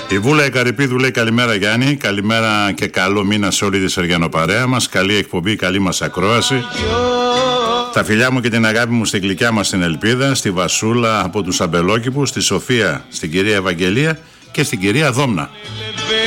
Η Βούλα η Καρυπίδου λέει καλημέρα Γιάννη, καλημέρα και καλό μήνα σε όλη τη Σεργιανοπαρέα μας. Καλή εκπομπή, καλή μας ακρόαση. Τα φιλιά μου και την αγάπη μου στην γλυκιά μας την Ελπίδα, στη Βασούλα από τους Αμπελόκηπους, στη Σοφία, στην κυρία Ευαγγελία και στην κυρία Δόμνα.